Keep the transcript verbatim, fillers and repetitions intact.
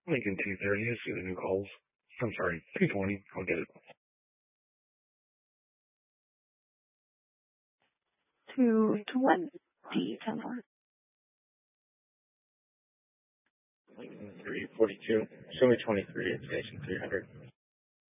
Lincoln two thirty, I see the new calls. I'm sorry, two twenty, I'll get it. two twenty, ten four. Lincoln three forty-two, show me twenty-three at station three hundred.